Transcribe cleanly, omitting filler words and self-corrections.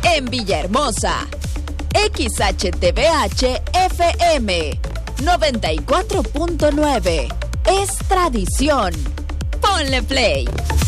En Villahermosa, XHTVH FM 94.9. Es tradición. Ponle play.